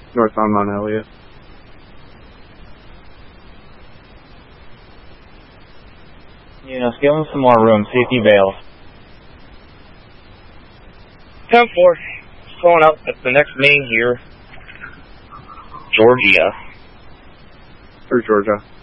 Northbound Mount Elliott. Yeah, give him some more room. See if he bails. 10-4. Pulling up at the next main here. Georgia. Or Georgia.